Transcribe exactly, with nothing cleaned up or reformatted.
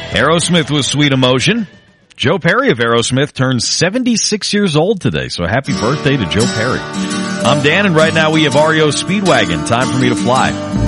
Aerosmith with Sweet Emotion. Joe Perry of Aerosmith turns seventy-six years old today, so happy birthday to Joe Perry. I'm Dan, and right now we have R E O Speedwagon, Time for Me to Fly.